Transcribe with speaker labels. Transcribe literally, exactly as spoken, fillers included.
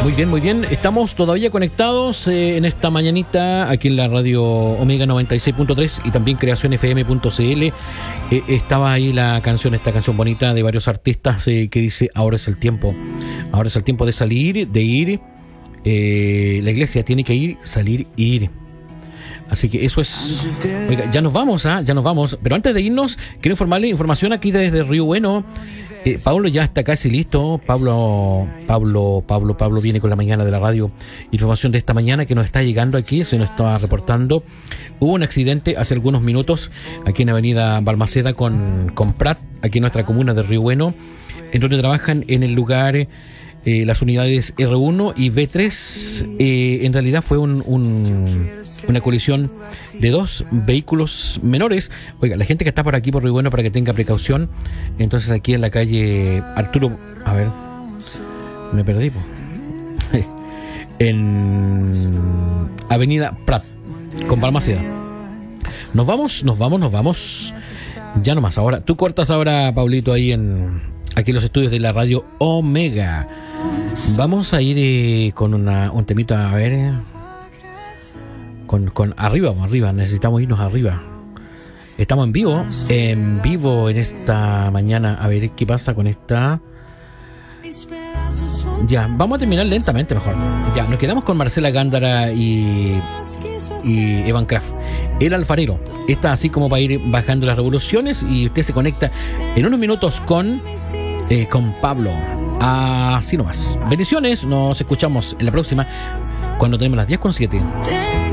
Speaker 1: Muy bien, muy bien. Estamos todavía conectados eh, en esta mañanita aquí en la radio Omega noventa y seis punto tres y también creación f m punto c l. Eh, estaba ahí la canción, esta canción bonita de varios artistas eh, que dice: ahora es el tiempo. Ahora es el tiempo de salir, de ir. Eh, la iglesia tiene que ir, salir, ir. Así que eso es. Oiga, ya nos vamos, ¿ah? Ya nos vamos. Pero antes de irnos, quiero informarle información aquí desde Río Bueno. Eh, Pablo ya está casi listo. Pablo, Pablo, Pablo, Pablo viene con la mañana de la radio. Información de esta mañana que nos está llegando aquí, se nos está reportando. Hubo un accidente hace algunos minutos aquí en Avenida Balmaceda con, con Prat, aquí en nuestra comuna de Río Bueno, en donde trabajan en el lugar eh, las unidades R uno y B tres. Eh, en realidad fue un, un, una colisión de dos vehículos menores. Oiga, la gente que está por aquí por Río Bueno, para que tenga precaución. Entonces aquí en la calle Arturo, a ver, me perdí, po. En Avenida Prat con Balmaceda. Nos vamos, nos vamos, nos vamos. Ya nomás ahora. Tú cortas ahora, Pablito, ahí en aquí en los estudios de la radio Omega. Vamos a ir eh, con una, un temita, a ver. Eh, con, con arriba, arriba, necesitamos irnos arriba. Estamos en vivo, en vivo en esta mañana. A ver qué pasa con esta. Ya, vamos a terminar lentamente mejor. Ya, nos quedamos con Marcela Gándara y, y Evan Kraft. El alfarero. Está así como va a ir bajando las revoluciones y usted se conecta en unos minutos con, eh, con Pablo. Así nomás. Bendiciones, nos escuchamos en la próxima cuando tenemos las diez con siete.